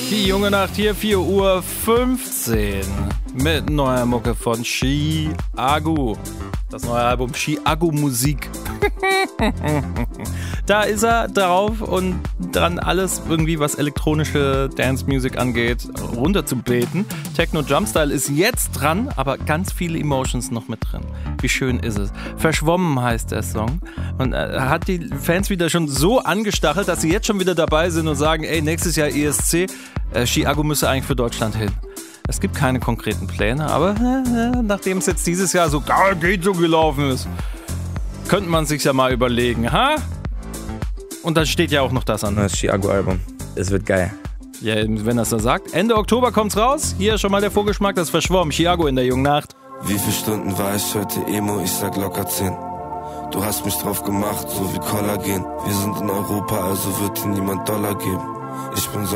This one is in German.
Die junge Nacht hier, 4:15 Uhr mit neuer Mucke von Chiago. Das neue Album Chiago Musik. Da ist er drauf und dran, alles irgendwie, was elektronische Dance Music angeht, runterzubeten. Techno Jumpstyle ist jetzt dran, aber ganz viele Emotions noch mit drin. Wie schön ist es. Verschwommen heißt der Song und hat die Fans wieder schon so angestachelt, dass sie jetzt schon wieder dabei sind und sagen, ey, nächstes Jahr ESC, Chiago müsse eigentlich für Deutschland hin. Es gibt keine konkreten Pläne, aber nachdem es jetzt dieses Jahr so geht so gelaufen ist, könnte man sich ja mal überlegen, ha? Und dann steht ja auch noch das an. Das Chiago-Album. Es wird geil. Ja, wenn er es da sagt. Ende Oktober kommt's raus. Hier schon mal der Vorgeschmack, das ist verschwommen. Chiago in der jungen Nacht. Wie viele Stunden war ich heute Emo? Ich sag locker 10. Du hast mich drauf gemacht, so wie Kollagen. Wir sind in Europa, also wird dir niemand Dollar geben. Ich bin so